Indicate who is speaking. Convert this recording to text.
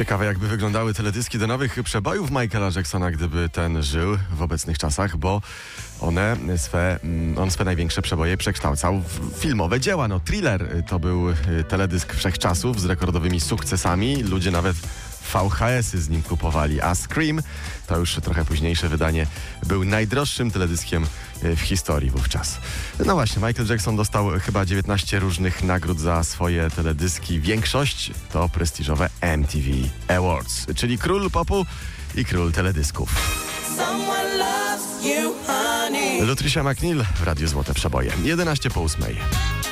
Speaker 1: Ciekawe, jakby wyglądały teledyski do nowych przebojów Michaela Jacksona, gdyby ten żył w obecnych czasach, bo on swe największe przeboje przekształcał w filmowe dzieła. No, Thriller to był teledysk wszechczasów z rekordowymi sukcesami. Ludzie nawet VHS-y z nim kupowali, a Scream, to już trochę późniejsze wydanie, był najdroższym teledyskiem w historii wówczas. No właśnie, Michael Jackson dostał chyba 19 różnych nagród za swoje teledyski. Większość to prestiżowe MTV Awards, czyli król popu i król teledysków. Lutricia McNeil w Radiu Złote Przeboje. 11 po 8.